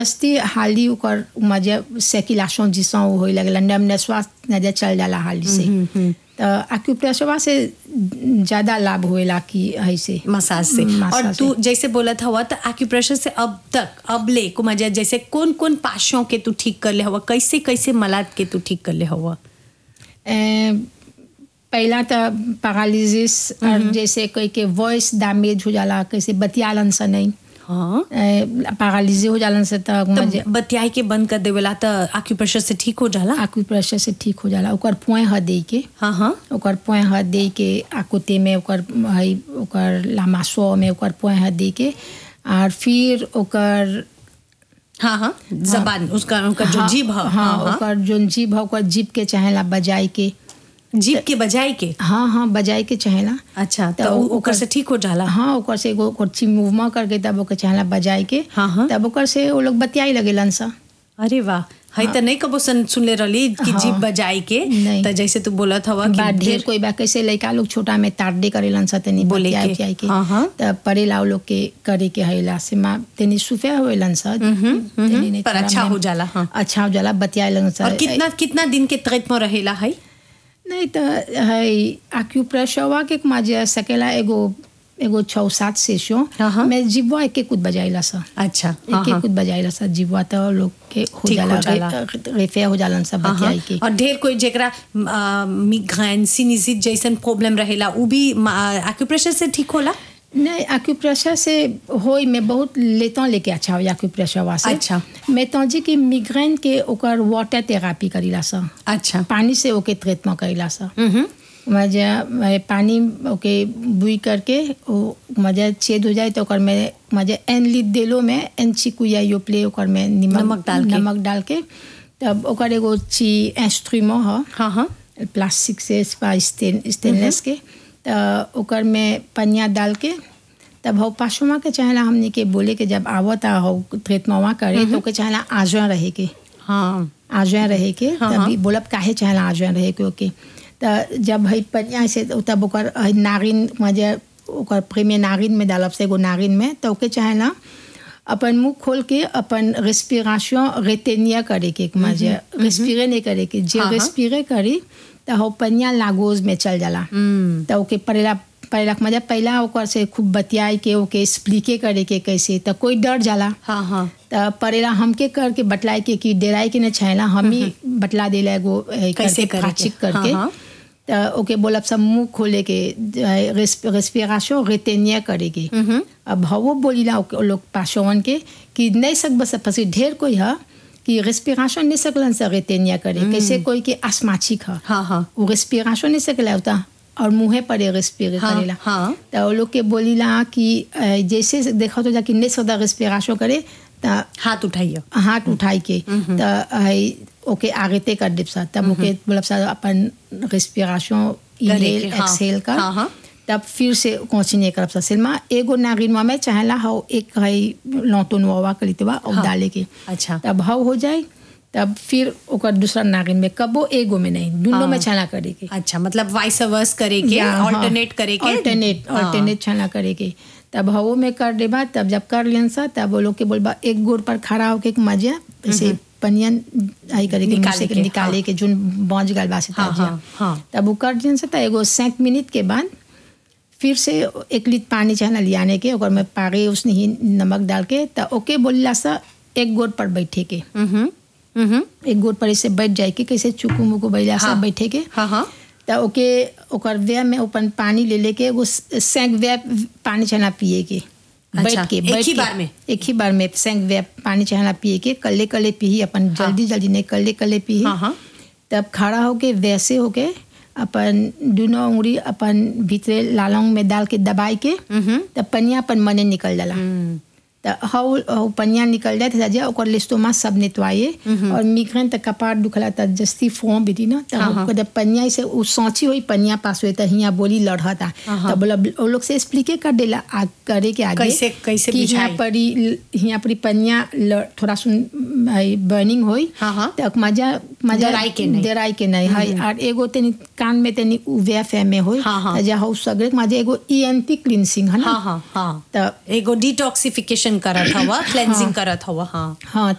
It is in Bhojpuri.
अस्ति हाली ओकर मजे सर्कुलेशन जिसा होए लगला नम स्वास्थ्य नजर चल जाला हाली से तो एक्यूप्रेशर से ज़्यादा लाभ होएला कि ऐसे मसाज से। और तू जैसे बोला था हुआ तो एक्यूप्रेशर से अब ले को मजा जैसे कौन कौन पाशों के तू ठीक कर ले हुआ कैसे कैसे मलाद के तू ठीक कर ले हुआ। पहला तो पैरालिसिस और जैसे कोई के वॉइस डैमेज हो जाला कैसे बतियालन से नहीं पैरालिसिस हो जालन से तो बतियाई के बंद कर देवेला तो एक्यूप्रेशर से ठीक हो जाला। एक्यूप्रेशर से ठीक हो जाला ओकर पोए ह दे के ओकर पोए ह दे के आकुते में ओकर लामासो में ओकर पोए ह दे के और फिर ओकर जबान उसका जो जीभ ओकर जो जीभ है ओकर जीभ के चाहेला बजाई के जीभ के बजाई के बजाई के चाहेला। अच्छा तो ओकर से ठीक हो जाला। ओकर से एगो कुछ मूवमेंट करके तब ओकर चाहेला बजाई के तब ओकर से वो लोग बतियाई लगेलन सा। अरे वाह है तो नहीं कबो सुनले रहली कि जीभ बजाई के तो जैसे तू बोला था कि ढेर कोई बा कैसे लड़का लोग छोटा में तारडे करेलन सा तनी बतियाई के तब परेला लोग के करे के हैला से मां तनी सुफे होएलन सा पर अच्छा हो जाला। अच्छा हो जाला बतियाई लगन सा। और कितना दिन के ट्रीटमेंट रहेला है नहीं तो है एक्यूप्रेशर के मजे सकेला एगो 6-7 सेशो मैं जीवा एक कुछ बजाइला सा। अच्छा एक कुछ बजाइला सा जीवा तो लोग के हो जाला रेफे हो जालन सब बतियाई के। और ढेर कोई जेकरा मिग्रेन सिनिसिस जैसन प्रॉब्लम रहेला उ भी एक्यूप्रेशर से ठीक होला। नहीं एक्यूप्रेशर से होई में बहुत लेता लेके अच्छा हो एक्यूप्रेशर वासे। अच्छा मैं तो जी की मिग्रेन के ओकर वाटर थेरेपी करीला सा। अच्छा पानी से ओके ट्रीटमेंट करीला सा। मजे पानी ओके बुई करके मजे छेद हो जाए तो ओकर में मजे एन लीट देलो में एन चिकुया यो प्ले ओकर में नमक डाल के तब ओकर एगो ची इंस्ट्रूमेंट ह प्लास्टिक से स्टेनलेस के तो ओकर में पनिया डाल के तब हो पाशुमा के चाहेला हमने के बोले के जब आवता हो ट्रीटमेंट करे तो के चाहेला आजवा रहे के आजवा रहे के तभी बोलब काहे चाहेला आजवा रहे के ओके तो जब है पनिया से तब ओकर नागिन मजे ओकर प्रेमी नागिन में डालब से एगो नागिन में तो ओके चाहेला अपन मुंह खोल के अपन रेस्पिरेशन रेटेनिया करे के मजे रेस्पिरे नहीं करे के जे रेस्पिरे करी तो हो पनिया लागोज में चल जाला तो ओके परेला मजा पहला ओकर से खूब बतियाई के ओके एक्सप्लिके करे के कैसे तो कोई डर जाला तो परेला हमके करके बतलाए के कि डेराई के न छायला हम ही बतला देला एगो कैसे करके तो ओके बोलब सब मुंह खोले के रेस्पिरेशन रेटेनिया करे के। अब वो बोलीला लोग पाशवन के कि नहीं सक बस फंसी ढेर कोई है कि रेस्पिरेशन नहीं सकलन से रेटेनिया करे कैसे कोई के आस्माचिक है वो रेस्पिरेशन नहीं सकला होता और मुँहे पर रेस्पिरे करेला तो वो लोग के बोलीला कि जैसे देखा तो जाकि नहीं सकता रेस्पिरेशन करे तो हाथ उठाई के तो ओके आगे ते कर दे सा तब ओके मतलब सा अपन रेस्पिरेशन इनहेल एक्सहेल कर तब फिर से कंटिन्यू करब सा सिल्मा एगो नागिनवा में चाहेला हो एक है लौटोनवा कलितवा और डाले के। अच्छा तब हाउ हो जाए तब फिर ओकर दूसरा नागिन में कबो एगो में नहीं दोनों में छाना करे के। अच्छा मतलब वाइस वर्स करे के अल्टरनेट करे के अल्टरनेट छाना करे के तब हवो में कर देबा तब जब कर लेन सा तब वो लोग के बोलबा एक गोड़ पर खड़ा होके मजा ऐसे पनियन आई करे के निकाले के जोन बांझ गल बासे तब वो कर देन सा त एगो 5 मिनट के बाद फिर से 1 लीटर पानी चाहना लियाने के और में पागे उसने ही नमक डाल के तो ओके बोलिला सा एक गोड़ पर बैठे के एक गोड़ पर ऐसे बैठ जाए के कैसे चुकू मुकू बैला सा बैठे के तो ओके ओकर वे में अपन पानी ले लेके वो 5 वे पानी चाहना पिए के बैठ के एक ही बार में 5 वे पानी चाहना पिए के कल्ले कल्ले पी अपन जल्दी नहीं कल्ले पी तब खड़ा होके वैसे होके अपन दोनों उंगली अपन भीतरे लालंग में डाल के दबाई के तब पनिया अपन मने निकल जाला तो हाउ पनिया निकल जाए था ओकर लिस्टोमा सब नेटवाए और मिग्रेन तक कपार दुखला त जस्ती फोम बिदी ना तो जब पनिया से उ सोची हुई पनिया पास हुई तो हिया बोली लड़ता तो बोला वो लोग से एक्सप्लिके कर देला करे के आगे कैसे कि हिया परी पनिया थोड़ा सुन बर्निंग होई तो मजा डराई के नहीं है और एगो तनी कान में तनी उवे फे में होई जा हाउ सगरे मजा एगो ईएनटी क्लींसिंग है ना तो एगो डिटॉक्सिफिकेशन करत हवा क्लेंजिंग करत हवा